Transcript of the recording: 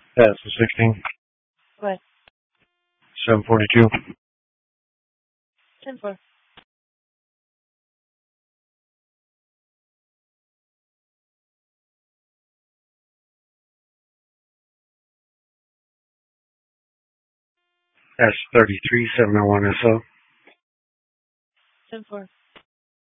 That's the 16. What? 742. 10-4. That's 33, 701 SO. 10-4.